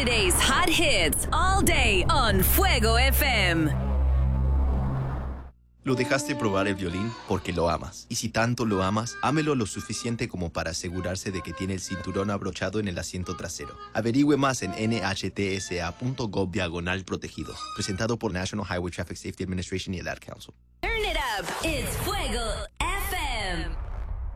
Today's hot hits all day on Fuego FM. Lo dejaste probar el violín porque lo amas. Y si tanto lo amas, ámelo lo suficiente como para asegurarse de que tiene el cinturón abrochado en el asiento trasero. Averigüe más en nhtsa.gov/protegido. Presentado por National Highway Traffic Safety Administration y el Ad Council. Turn it up. It's Fuego FM.